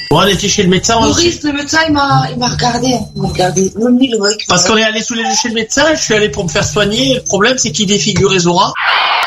Bon, on était chez le médecin. Maurice, le médecin, il m'a regardé. Parce qu'on est allé tous les deux chez le médecin, je suis allé pour me faire soigner. Le problème, c'est qu'il défigurait Zora.